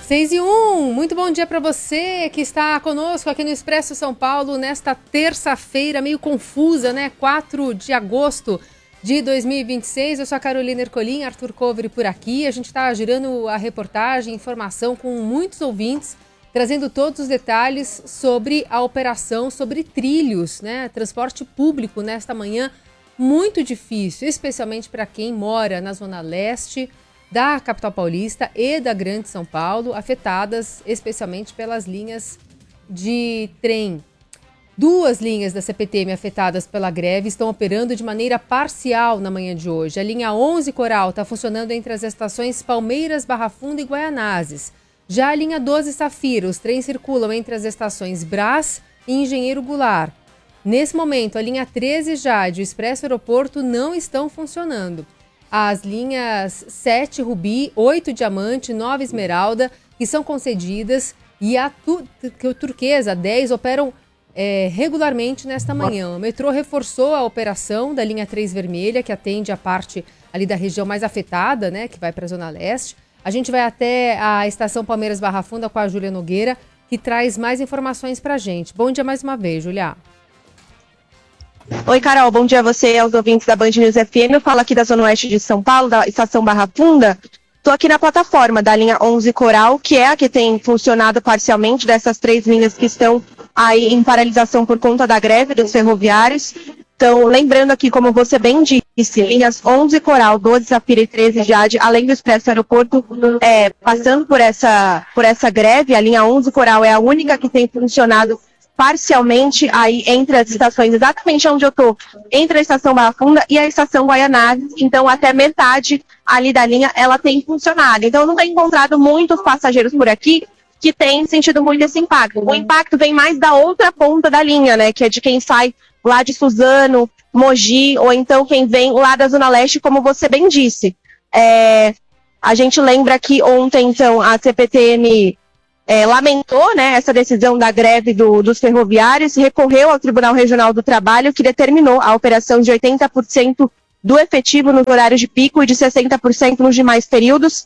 6:01, muito bom dia para você que está conosco aqui no Expresso São Paulo nesta terça-feira meio confusa, né? 4 de agosto de 2026. Eu sou a Carolina Ercolim, Arthur Coveri por aqui. A gente está girando a reportagem, informação com muitos ouvintes, trazendo todos os detalhes sobre a operação, sobre trilhos, né? Transporte público nesta manhã muito difícil, especialmente para quem mora na Zona Leste da capital paulista e da Grande São Paulo, afetadas especialmente pelas linhas de trem. 2 linhas da CPTM afetadas pela greve estão operando de maneira parcial na manhã de hoje. A linha 11 Coral está funcionando entre as estações Palmeiras, Barra Funda e Guaianazes. Já a linha 12 Safira, os trens circulam entre as estações Brás e Engenheiro Goulart. Nesse momento, a linha 13 Jade e o Expresso Aeroporto não estão funcionando. As linhas 7 Rubi, 8 Diamante, 9 Esmeralda, que são concedidas, e a Turquesa 10 operam regularmente nesta manhã. O metrô reforçou a operação da linha 3 Vermelha, que atende a parte ali da região mais afetada, né, que vai para a Zona Leste. A gente vai até a estação Palmeiras Barra Funda com a Júlia Nogueira, que traz mais informações para a gente. Bom dia mais uma vez, Júlia. Oi, Carol, bom dia a você e aos ouvintes da Band News FM. Eu falo aqui da Zona Oeste de São Paulo, da estação Barra Funda. Estou aqui na plataforma da linha 11 Coral, que é a que tem funcionado parcialmente dessas 3 linhas que estão aí em paralisação por conta da greve dos ferroviários. Então, lembrando aqui, como você bem disse, linhas 11 Coral, 12 Safira e 13 Jade, além do Expresso Aeroporto, passando por essa greve, a linha 11 Coral é a única que tem funcionado parcialmente aí entre as estações, exatamente onde eu estou, entre a estação Barra Funda e a estação Guaianazes. Então, até metade ali da linha, ela tem funcionado. Então, eu não tenho encontrado muitos passageiros por aqui que têm sentido muito esse impacto. O impacto vem mais da outra ponta da linha, né, que é de quem sai lá de Suzano, Mogi, ou então quem vem lá da Zona Leste, como você bem disse. A gente lembra que ontem, então, a CPTM lamentou, né, essa decisão da greve dos ferroviários, recorreu ao Tribunal Regional do Trabalho, que determinou a operação de 80% do efetivo nos horários de pico e de 60% nos demais períodos.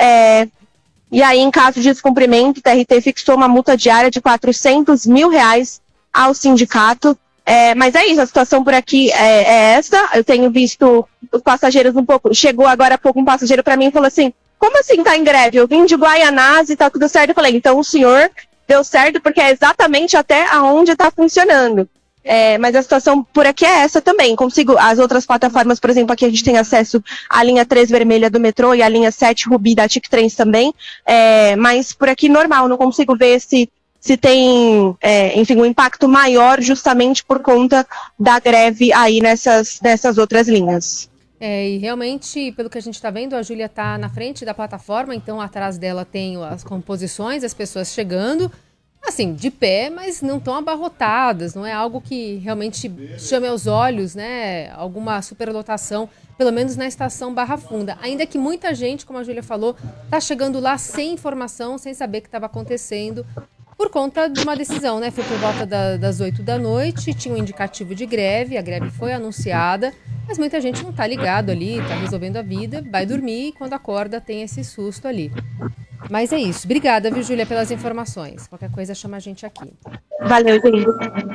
E aí, em caso de descumprimento, o TRT fixou uma multa diária de R$400 mil ao sindicato. Mas é isso, a situação por aqui é essa. Eu tenho visto os passageiros um pouco... Chegou agora há pouco um passageiro para mim e falou assim: como assim tá em greve? Eu vim de Guaianazes e tá tudo certo. Eu falei, então o senhor deu certo porque é exatamente até aonde tá funcionando. Mas a situação por aqui é essa também. Consigo, as outras plataformas, por exemplo, aqui a gente tem acesso à linha 3 vermelha do metrô e à linha 7 Rubi da TIC Trens também. Mas por aqui normal, não consigo ver se tem, enfim, um impacto maior justamente por conta da greve aí nessas outras linhas. E realmente, pelo que a gente está vendo, a Júlia está na frente da plataforma, então atrás dela tem as composições, as pessoas chegando, assim, de pé, mas não tão abarrotadas, não é algo que realmente chame aos olhos, né, alguma superlotação, pelo menos na estação Barra Funda. Ainda que muita gente, como a Júlia falou, está chegando lá sem informação, sem saber o que estava acontecendo, por conta de uma decisão, né? Foi por volta das 8 da noite, tinha um indicativo de greve, a greve foi anunciada, mas muita gente não está ligado ali, está resolvendo a vida, vai dormir e quando acorda tem esse susto ali. Mas é isso. Obrigada, viu, Júlia, pelas informações. Qualquer coisa chama a gente aqui. Valeu, gente.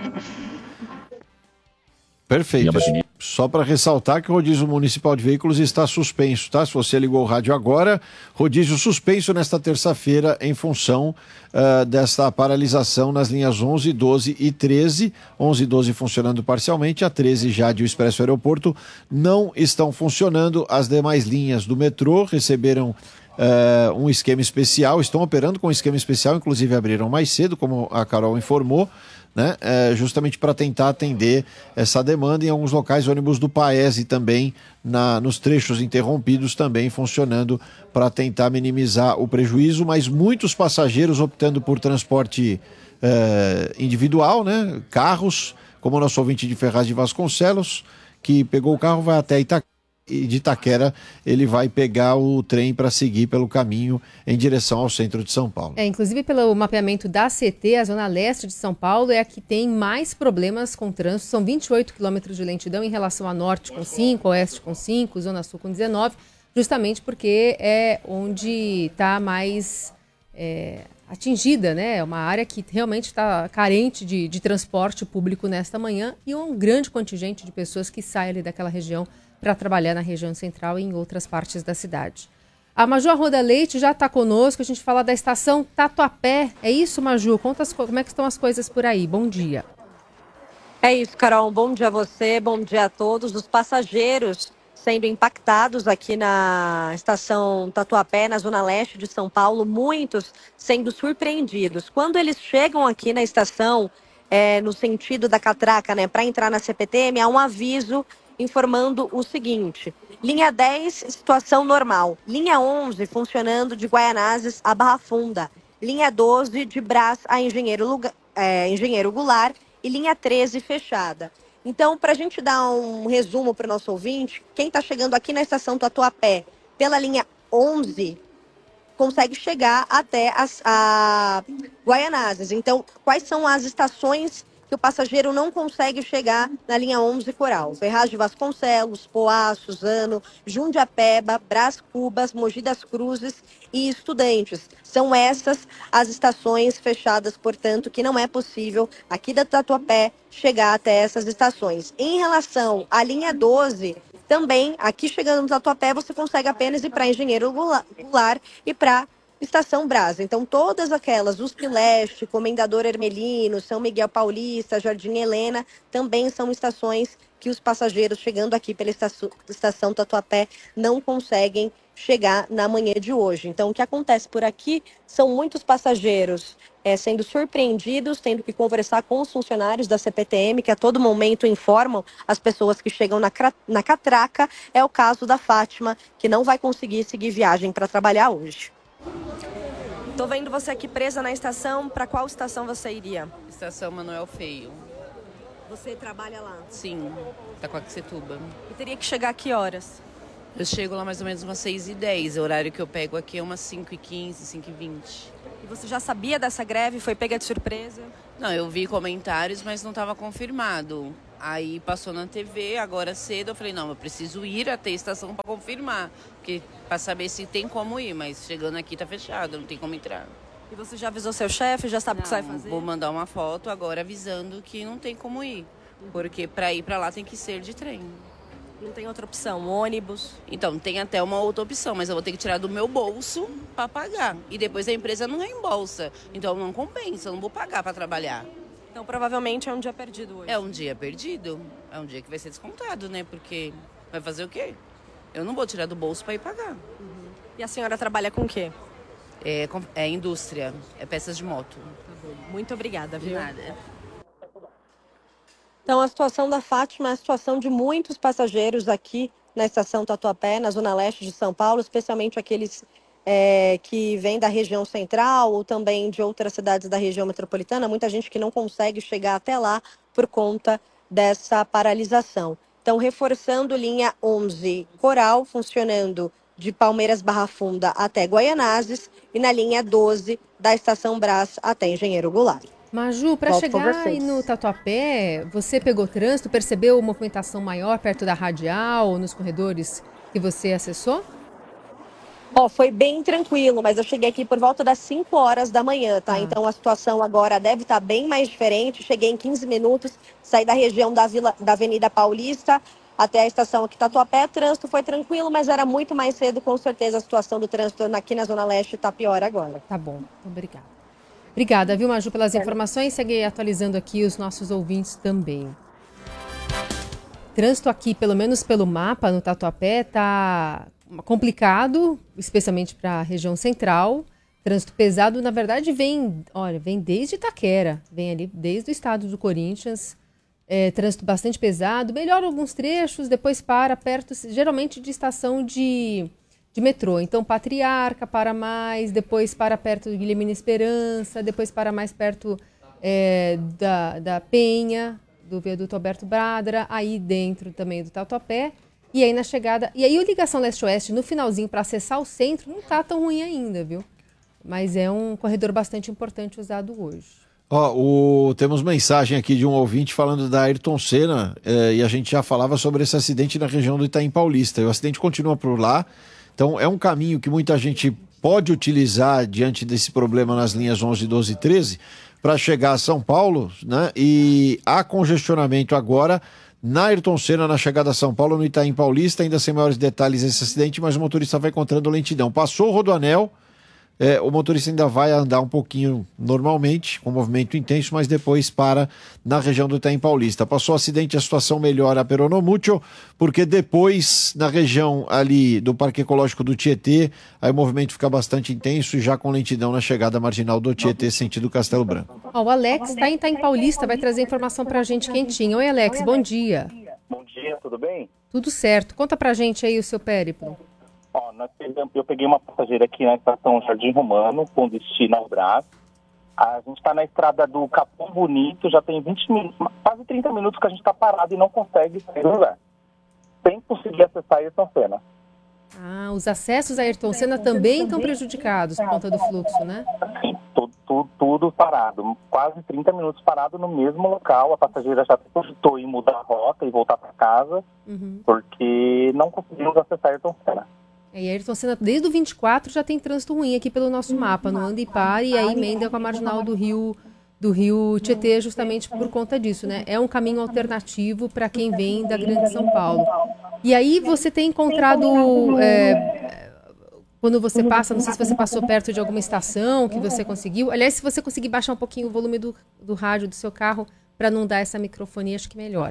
Perfeito. Só para ressaltar que o rodízio municipal de veículos está suspenso, tá? Se você ligou o rádio agora, rodízio suspenso nesta terça-feira em função desta paralisação nas linhas 11, 12 e 13. 11 e 12 funcionando parcialmente, a 13 Jade e o Expresso Aeroporto não estão funcionando. As demais linhas do metrô receberam um esquema especial, estão operando com um esquema especial, inclusive abriram mais cedo, como a Carol informou, né? Justamente para tentar atender essa demanda. Em alguns locais, ônibus do Paese também, nos trechos interrompidos, também funcionando para tentar minimizar o prejuízo, mas muitos passageiros optando por transporte individual, né? Carros, como o nosso ouvinte de Ferraz de Vasconcelos, que pegou o carro, vai até Itaquera, e de Itaquera ele vai pegar o trem para seguir pelo caminho em direção ao centro de São Paulo. Inclusive pelo mapeamento da CT, a zona leste de São Paulo é a que tem mais problemas com trânsito. São 28 quilômetros de lentidão em relação a norte com 5, oeste com 5, zona sul com 19, justamente porque é onde está mais atingida, né? É uma área que realmente está carente de transporte público nesta manhã e um grande contingente de pessoas que saem ali daquela região para trabalhar na região central e em outras partes da cidade. A Maju Arruda Leite já está conosco, a gente fala da estação Tatuapé. É isso, Maju? Conta como é que estão as coisas por aí. Bom dia. É isso, Carol. Bom dia a você, bom dia a todos. Os passageiros sendo impactados aqui na estação Tatuapé, na zona leste de São Paulo, muitos sendo surpreendidos. Quando eles chegam aqui na estação, no sentido da catraca, né, para entrar na CPTM, há um aviso informando o seguinte: linha 10, situação normal. Linha 11, funcionando de Guaianazes a Barra Funda. Linha 12, de Brás a Engenheiro Goulart. E linha 13 fechada. Então, para a gente dar um resumo para o nosso ouvinte, quem está chegando aqui na estação Tatuapé pela linha 11 consegue chegar até a Guaianazes. Então, quais são as estações que o passageiro não consegue chegar na linha 11 Coral? Ferraz de Vasconcelos, Poá, Suzano, Jundiapeba, Brás Cubas, Mogi das Cruzes e Estudantes. São essas as estações fechadas, portanto, que não é possível aqui da Tatuapé chegar até essas estações. Em relação à linha 12, também, aqui chegando no Tatuapé, você consegue apenas ir para Engenheiro Goulart e para Estação Brás. Então, todas aquelas, USP Leste, Comendador Hermelino, São Miguel Paulista, Jardim Helena, também são estações que os passageiros chegando aqui pela estação Tatuapé não conseguem chegar na manhã de hoje. Então, o que acontece por aqui são muitos passageiros sendo surpreendidos, tendo que conversar com os funcionários da CPTM, que a todo momento informam as pessoas que chegam na catraca. É o caso da Fátima, que não vai conseguir seguir viagem para trabalhar hoje. Tô vendo você aqui presa na estação. Para qual estação você iria? Estação Manuel Feio. Você trabalha lá? Sim, Itaquaquecetuba. E teria que chegar a que horas? Eu chego lá mais ou menos umas 6h10. O horário que eu pego aqui é umas 5h15, 5h20. E você já sabia dessa greve? Foi pega de surpresa? Não, eu vi comentários, mas não estava confirmado. Aí passou na TV, agora cedo, eu falei, não, eu preciso ir até a estação para confirmar. Para saber se tem como ir, mas chegando aqui tá fechado, não tem como entrar. E você já avisou seu chefe, já sabe o que você vai fazer? Vou mandar uma foto agora avisando que não tem como ir. Porque para ir para lá tem que ser de trem. Não tem outra opção, ônibus? Então, tem até uma outra opção, mas eu vou ter que tirar do meu bolso para pagar. E depois a empresa não reembolsa. Então não compensa, eu não vou pagar para trabalhar. Então provavelmente é um dia perdido hoje. É um dia perdido. É um dia que vai ser descontado, né? Porque vai fazer o quê? Eu não vou tirar do bolso para ir pagar. Uhum. E a senhora trabalha com o quê? É indústria, é peças de moto. Tá bom. Muito obrigada, viu? De nada. Então, a situação da Fátima é a situação de muitos passageiros aqui na estação Tatuapé, na zona leste de São Paulo, especialmente aqueles que vêm da região central ou também de outras cidades da região metropolitana. Muita gente que não consegue chegar até lá por conta dessa paralisação. Então, reforçando linha 11 Coral, funcionando de Palmeiras Barra Funda até Guaianazes, e na linha 12 da Estação Brás até Engenheiro Goulart. Maju, para chegar aí no Tatuapé, você pegou trânsito, percebeu movimentação maior perto da radial, nos corredores que você acessou? Foi bem tranquilo, mas eu cheguei aqui por volta das 5 horas da manhã, tá? Então a situação agora deve estar bem mais diferente. Cheguei em 15 minutos, saí da região da Avenida Paulista até a estação aqui Tatuapé. O trânsito foi tranquilo, mas era muito mais cedo, com certeza a situação do trânsito aqui na Zona Leste está pior agora. Tá bom, obrigada. Obrigada, viu, Maju, pelas informações. Segue atualizando aqui os nossos ouvintes também. Trânsito aqui, pelo menos pelo mapa, no Tatuapé, tá complicado, especialmente para a região central. Trânsito pesado, na verdade, vem desde Itaquera, vem ali desde o estado do Corinthians. Trânsito bastante pesado, melhora alguns trechos, depois para perto, geralmente de estação de metrô. Então, Patriarca, para mais, depois para perto de Guilhermina Esperança, depois para mais perto da Penha, do viaduto Alberto Bradra, aí dentro também do Tatuapé. E aí na chegada... E aí a ligação leste-oeste, no finalzinho, para acessar o centro, não tá tão ruim ainda, viu? Mas é um corredor bastante importante usado hoje. Temos mensagem aqui de um ouvinte falando da Ayrton Senna, e a gente já falava sobre esse acidente na região do Itaim Paulista. E o acidente continua por lá. Então é um caminho que muita gente pode utilizar diante desse problema nas linhas 11, 12 e 13 para chegar a São Paulo, né? E há congestionamento agora na Ayrton Senna, na chegada a São Paulo, no Itaim Paulista, ainda sem maiores detalhes esse acidente, mas o motorista vai encontrando lentidão. Passou o Rodoanel, o motorista ainda vai andar um pouquinho normalmente, com movimento intenso, mas depois para na região do Itaim Paulista. Passou o acidente, a situação melhora pero no mucho, porque depois, na região ali do Parque Ecológico do Tietê, aí o movimento fica bastante intenso e já com lentidão na chegada marginal do Tietê, sentido Castelo Branco. O Alex está em Itaim Paulista, vai trazer informação para a gente quentinha. Oi, Alex, bom dia. Bom dia, tudo bem? Tudo certo. Conta pra gente aí o seu périplo. Eu peguei uma passageira aqui na estação Jardim Romano, com destino ao Brás. A gente está na estrada do Capão Bonito, já tem 20 minutos, quase 30 minutos que a gente está parado e não consegue sair do lugar. Sem conseguir acessar a Ayrton Senna. Ah, os acessos a Ayrton Senna também estão prejudicados por conta do fluxo, né? Sim, tudo parado. Quase 30 minutos parado no mesmo local. A passageira já cogitou em mudar a rota e voltar para casa, porque não conseguimos acessar a Ayrton Senna. E a Ayrton Senna, desde o 24, já tem trânsito ruim aqui pelo nosso mapa, no anda e para, e aí emenda com a marginal do Rio Tietê, justamente por conta disso, né? É um caminho alternativo para quem vem da Grande São Paulo. E aí você tem encontrado, quando você passa, não sei se você passou perto de alguma estação que você conseguiu, aliás, se você conseguir baixar um pouquinho o volume do rádio do seu carro para não dar essa microfonia, acho que melhora.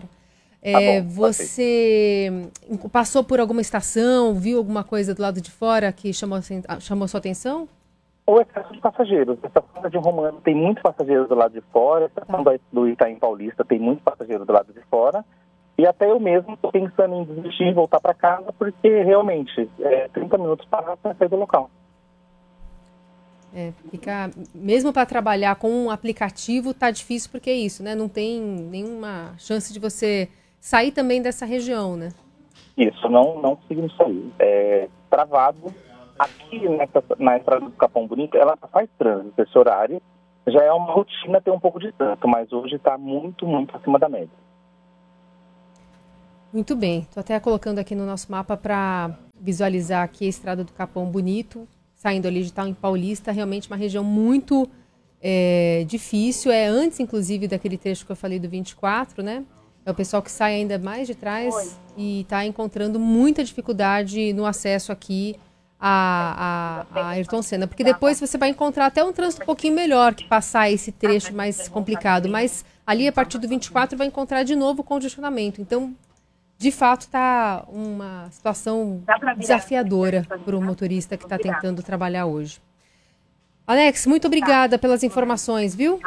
Você passou por alguma estação, viu alguma coisa do lado de fora que chamou sua atenção? O excesso de passageiros. A estação de Romano tem muitos passageiros do lado de fora, a estação do Itaim Paulista tem muitos passageiros do lado de fora, e até eu mesmo estou pensando em desistir e voltar para casa, porque realmente 30 minutos para sair do local. Mesmo para trabalhar com um aplicativo tá difícil, porque é isso, né? Não tem nenhuma chance de você sair também dessa região, né? Isso, não conseguimos sair. Travado. Aqui na estrada do Capão Bonito, ela faz trânsito. Esse horário já é uma rotina ter um pouco de trânsito, mas hoje está muito, muito acima da média. Muito bem. Estou até colocando aqui no nosso mapa para visualizar aqui a estrada do Capão Bonito, saindo ali de Itaim Paulista, realmente uma região muito difícil. É antes, inclusive, daquele trecho que eu falei do 24, né? É o pessoal que sai ainda mais de trás e está encontrando muita dificuldade no acesso aqui a Ayrton Senna, porque depois você vai encontrar até um trânsito um pouquinho melhor que passar esse trecho mais complicado, mas ali a partir do 24 vai encontrar de novo congestionamento. Então, de fato, está uma situação desafiadora para o motorista que está tentando trabalhar hoje. Alex, muito obrigada pelas informações, viu?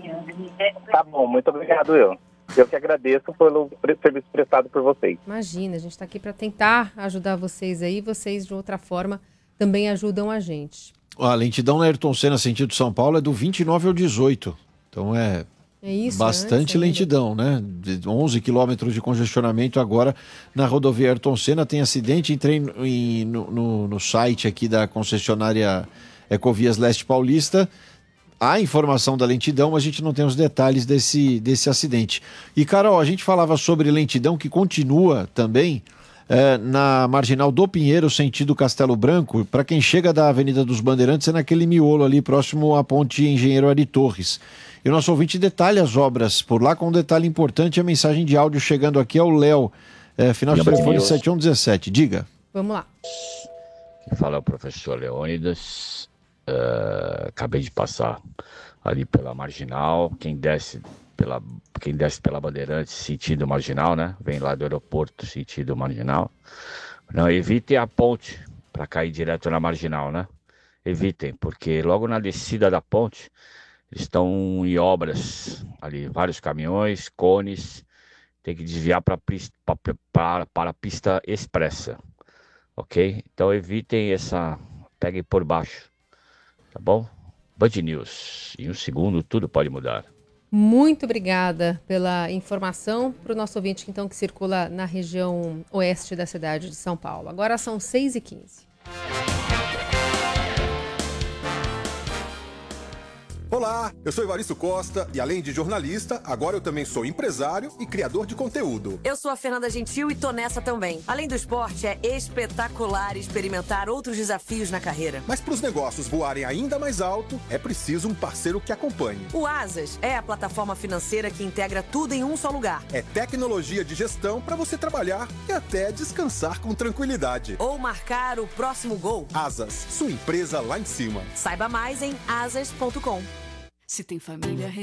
Tá bom, muito obrigado Eu que agradeço pelo serviço prestado por vocês. Imagina, a gente está aqui para tentar ajudar vocês aí, vocês de outra forma também ajudam a gente. A lentidão na Ayrton Senna, sentido São Paulo, é do 29 ao 18. Então é isso, bastante lentidão, né? 11 quilômetros de congestionamento agora na rodovia Ayrton Senna. Tem acidente, entrei no site aqui da concessionária Ecovias Leste Paulista. Há informação da lentidão, mas a gente não tem os detalhes desse acidente. E, Carol, a gente falava sobre lentidão que continua também na marginal do Pinheiro, sentido Castelo Branco. Para quem chega da Avenida dos Bandeirantes, é naquele miolo ali próximo à ponte Engenheiro Ari Torres. E o nosso ouvinte detalha as obras por lá com um detalhe importante, a mensagem de áudio chegando aqui ao Léo, final de telefone 7117. Diga. Vamos lá. Quem fala é o professor Leônidas. Acabei de passar ali pela Marginal. Quem desce pela Bandeirantes, sentido Marginal, né? Vem lá do aeroporto, sentido Marginal. Não evitem a ponte para cair direto na Marginal, né? Evitem, porque logo na descida da ponte eles estão em obras ali, vários caminhões, cones. Tem que desviar para a pista expressa, ok? Então evitem peguem por baixo. Tá bom? Band News. Em um segundo, tudo pode mudar. Muito obrigada pela informação para o nosso ouvinte, então, que circula na região oeste da cidade de São Paulo. Agora são 6h15. Olá, eu sou Evaristo Costa e além de jornalista, agora eu também sou empresário e criador de conteúdo. Eu sou a Fernanda Gentil e tô nessa também. Além do esporte, é espetacular experimentar outros desafios na carreira. Mas para os negócios voarem ainda mais alto, é preciso um parceiro que acompanhe. O Asas é a plataforma financeira que integra tudo em um só lugar. É tecnologia de gestão para você trabalhar e até descansar com tranquilidade. Ou marcar o próximo gol. Asas, sua empresa lá em cima. Saiba mais em asas.com. Se tem família